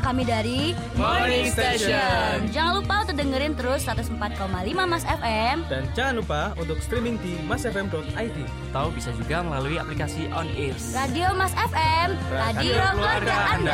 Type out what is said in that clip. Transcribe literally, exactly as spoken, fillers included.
kami dari Morning Station. Jangan lupa untuk dengerin terus seratus empat koma lima Mas F M. Dan jangan lupa untuk streaming di mas f m dot i d. Atau bisa juga melalui aplikasi On Air. Radio Mas F M, radio keluarga Anda.